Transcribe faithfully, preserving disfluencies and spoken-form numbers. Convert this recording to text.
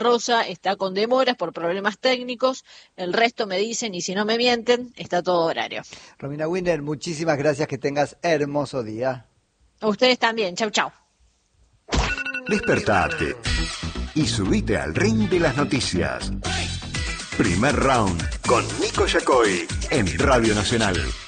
Rosa está con demoras por problemas técnicos, el resto me dicen, y si no me mienten, está todo horario. Romina Winner, muchísimas gracias, que tengas hermoso día. A ustedes también, chau chau. Despertate y subite al ring de las noticias. Primer round con Nico Yacoy en Radio Nacional.